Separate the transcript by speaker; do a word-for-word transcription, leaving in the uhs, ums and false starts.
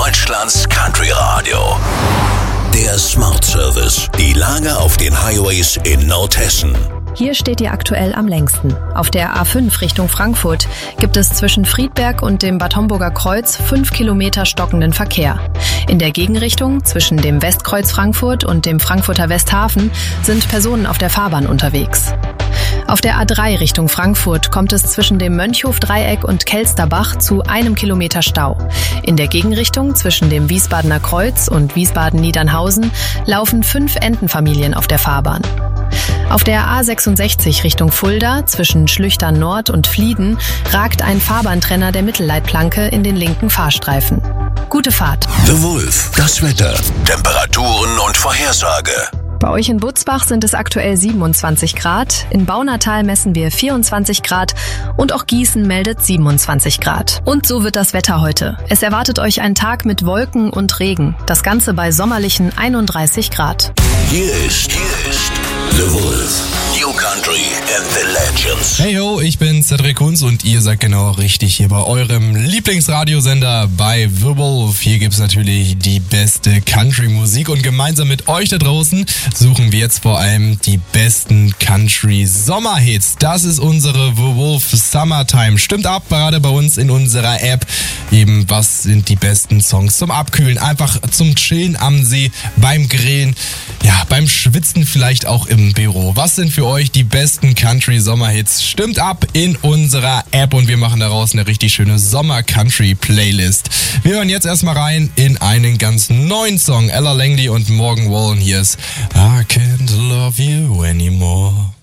Speaker 1: Deutschlands Country Radio. Der Smart Service. Die Lage auf den Highways in Nordhessen.
Speaker 2: Hier steht ihr aktuell am längsten. Auf der A fünf Richtung Frankfurt gibt es zwischen Friedberg und dem Bad Homburger Kreuz fünf Kilometer stockenden Verkehr. In der Gegenrichtung zwischen dem Westkreuz Frankfurt und dem Frankfurter Westhafen sind Personen auf der Fahrbahn unterwegs. Auf der A drei Richtung Frankfurt kommt es zwischen dem Mönchhof-Dreieck und Kelsterbach zu einem Kilometer Stau. In der Gegenrichtung zwischen dem Wiesbadener Kreuz und Wiesbaden-Niedernhausen laufen fünf Entenfamilien auf der Fahrbahn. Auf der A sechsundsechzig Richtung Fulda zwischen Schlüchtern Nord und Flieden ragt ein Fahrbahntrenner der Mittelleitplanke in den linken Fahrstreifen. Gute Fahrt.
Speaker 1: The Wolf, das Wetter, Temperaturen und Vorhersage.
Speaker 2: Bei euch in Butzbach sind es aktuell siebenundzwanzig Grad, in Baunatal messen wir vierundzwanzig Grad und auch Gießen meldet siebenundzwanzig Grad. Und so wird das Wetter heute. Es erwartet euch ein Tag mit Wolken und Regen, das Ganze bei sommerlichen einunddreißig Grad.
Speaker 1: Hier ist, hier ist The Wolf, New Country and the Legends.
Speaker 3: Hey ho, ich bin Cedric Kunz und ihr seid genau richtig hier bei eurem Lieblingsradiosender bei The Wolf. Hier gibt's natürlich die beste Country-Musik und gemeinsam mit euch da draußen suchen wir jetzt vor allem die besten Country-Sommerhits. Das ist unsere The Wolf Summertime. Stimmt ab, gerade bei uns in unserer App. Eben, was sind die besten Songs zum Abkühlen? Einfach zum Chillen am See, beim Grillen, ja, beim Schwitzen vielleicht auch im Büro. Was sind für euch die besten Country-Sommerhits? Stimmt ab in unserer App und wir machen daraus eine richtig schöne Sommer-Country-Playlist. Wir hören jetzt erstmal rein in einen ganz neuen Song. Ella Langley und Morgan Wallen. Hier ist I Can't Love You Anymore.